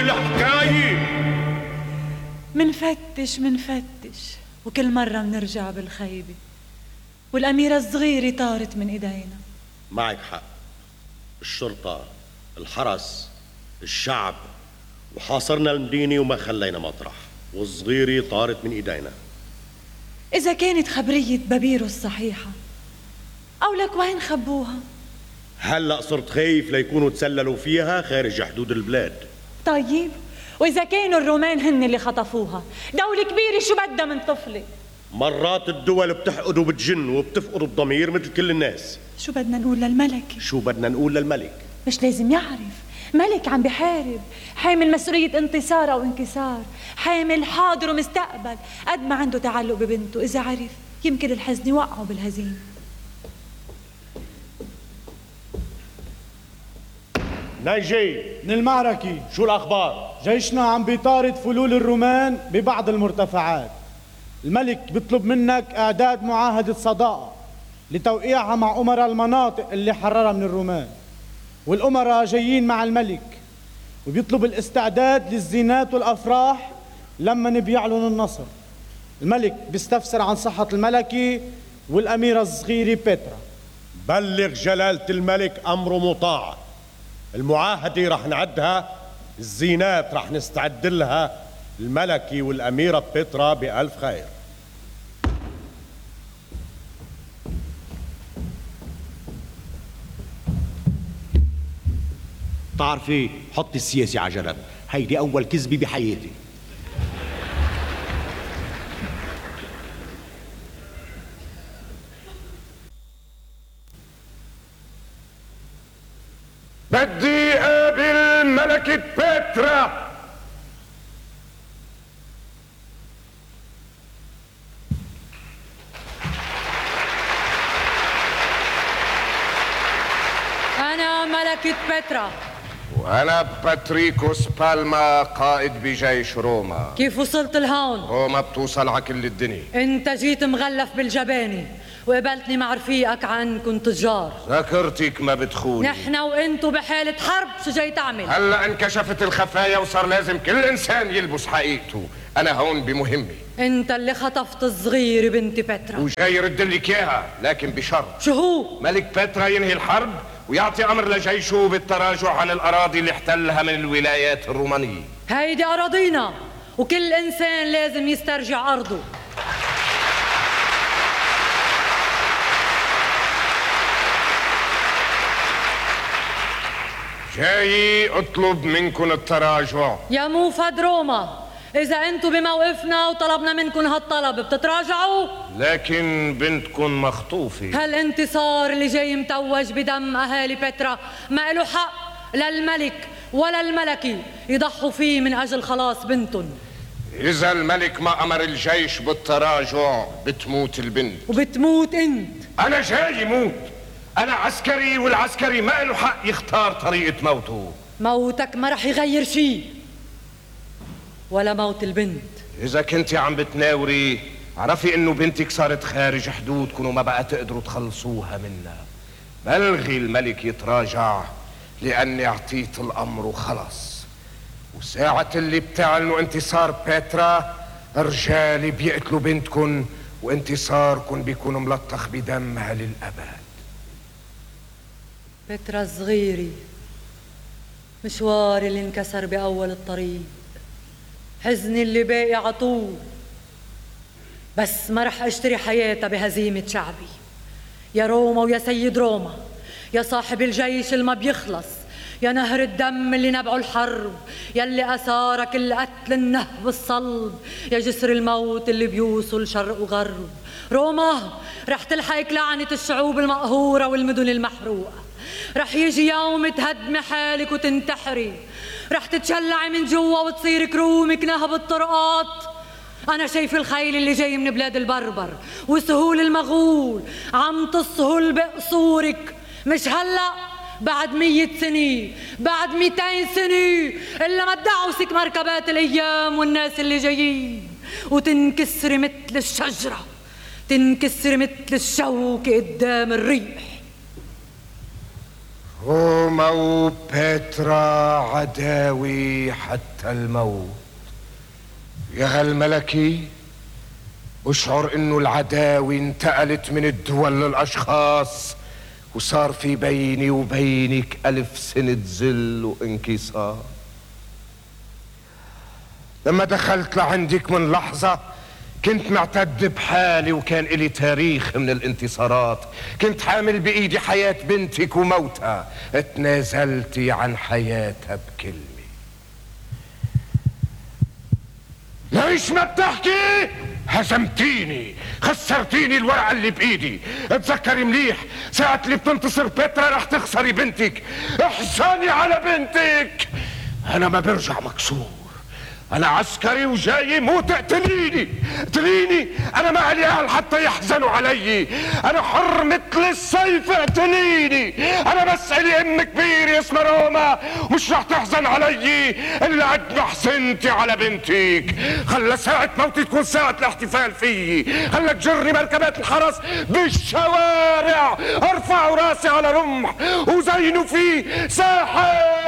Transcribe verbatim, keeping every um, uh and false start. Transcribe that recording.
الحكاية؟ منفتش منفتش وكل مرة منرجع بالخيبة، والأميرة الصغيرة طارت من إيدينا. معك حق، الشرطة، الحرس، الشعب، وحاصرنا المدينة وما خلينا مطرح، والصغيرة طارت من إيدينا. إذا كانت خبرية بابيرو الصحيحة، أو لك وين خبوها؟ هلأ صرت خايف ليكونوا تسللوا فيها خارج حدود البلاد. طيب وإذا كانوا الرومان هن اللي خطفوها، دولة كبيرة شو بدها من طفلة؟ مرات الدول بتحقد وبتجن وبتفقد الضمير مثل كل الناس. شو بدنا نقول للملك؟ شو بدنا نقول للملك؟ مش لازم يعرف، ملك عم بحارب، حامل مسؤولية انتصار أو انكسار، حامل حاضر ومستقبل، قد ما عنده تعلق ببنته. إذا عرف يمكن الحزن يوقعه بالهزيمة. نايجي من المعركة. شو الأخبار؟ جيشنا عم بيطارد فلول الرومان ببعض المرتفعات. الملك بيطلب منك إعداد معاهدة صداقة لتوقيعها مع أمراء المناطق اللي حررها من الرومان، والأمراء جايين مع الملك، وبيطلب الاستعداد للزينات والأفراح لما بيعلن النصر. الملك بيستفسر عن صحة الملكة والأميرة الصغيرة بيترا. بلغ جلالة الملك أمره مطاع. المعاهدة رح نعدها، الزينات رح نستعد لها، الملكة والأميرة بيترا بألف خير. بتعرفي حطي السياسة على جنب، هيدي أول كذبة بحياتي. بدي قابل ملكة بيترا. أنا ملكة بيترا. وأنا باتريكوس بالما، قائد بجيش روما. كيف وصلت لهون؟ روما بتوصل على كل الدنيا. أنت جيت مغلف بالجبانة وقبلتني مع رفيقك عنكم تجار. ذاكرتك ما بتخوني. نحن وانتو بحالة حرب. شو جاي تعمل؟ هلا انكشفت الخفايا وصار لازم كل إنسان يلبس حقيقته. أنا هون بمهمة. أنت اللي خطفت الصغيرة بنتي بيترا، وجاي يرد لك إياها، لكن بشرط. شو هو؟ ملك بيترا ينهي الحرب ويعطي أمر لجيشه بالتراجع عن الأراضي اللي احتلها من الولايات الرومانية. هيدي أراضينا، وكل إنسان لازم يسترجع أرضه. جاي اطلب منكم التراجع. يا موفد روما، إذا أنتوا بموقفنا وطلبنا منكم هالطلب بتتراجعوا؟ لكن بنتكم مخطوفة. هالانتصار اللي جاي متوج بدم أهالي بيترا ما له حق للملك ولا الملكي يضحوا فيه من أجل خلاص بنتن. إذا الملك ما أمر الجيش بالتراجع بتموت البنت. وبتموت أنت. أنا جاي موت. أنا عسكري، والعسكري ما له حق يختار طريقة موته. موتك ما رح يغير شيء، ولا موت البنت. إذا كنتي عم بتناوري، عرفي إنه بنتك صارت خارج حدودكم وما بقى تقدروا تخلصوها منا. بلغي الملك يتراجع، لأني أعطيت الأمر وخلص. وساعة اللي بتعلنوا انتصار بيترا، رجالي بيقتلوا بنتكن، وانتصاركن بيكون ملطخ بدمها للأبد. بيترا الصغيرة، مشواري اللي انكسر بأول الطريق، حزني اللي باقي عطول، بس ما رح اشتري حياتها بهزيمة شعبي. يا روما ويا سيد روما، يا صاحب الجيش اللي ما بيخلص، يا نهر الدم اللي نبعه الحرب، يلي أثارك القتل النهب الصلب، يا جسر الموت اللي بيوصل شرق وغرب. روما، رح تلحقك لعنة الشعوب المقهورة والمدن المحروقة. رح يجي يوم تهدمي حالك وتنتحري، رح تتشلعي من جوا وتصير كرومك نهب الطرقات. أنا شايف الخيل اللي جاي من بلاد البربر وسهول المغول عم تصهل بقصورك، مش هلأ، بعد مية سنة، بعد ميتين سنة، إلا ما تدعوسك مركبات الأيام والناس اللي جايين، وتنكسر مثل الشجرة، تنكسر مثل الشوك قدام الريح. روما وبترا عداوي حتى الموت. يا هالملكي، اشعر انه العداوي انتقلت من الدول للاشخاص، وصار في بيني وبينك الف سنة ذل وانكسار. لما دخلت لعندك من لحظة كنت معتد بحالي وكان إلي تاريخ من الانتصارات، كنت حامل بإيدي حياة بنتك وموتها، اتنازلتي عن حياتها بكلمة. ليش ما بتحكي؟ هزمتيني، خسرتيني الورقة اللي بإيدي. اتذكري مليح، ساعة اللي بتنتصر بترا رح تخسري بنتك. احزني على بنتك. أنا ما برجع مكسور، أنا عسكري وجاي مو تقتليني. اقتليني، أنا ما علي أهل حتى يحزنوا علي. أنا حر مثل السيف، اقتليني. أنا بس إلي أم كبيرة اسمها روما، ومش رح تحزن علي إلا قد ما حزنتي على بنتك. خلى ساعة موتي تكون ساعة الاحتفال فيي، خلى تجرني مركبات الحرس بالشوارع، ارفعوا راسي على رمح وزينوا فيه ساحة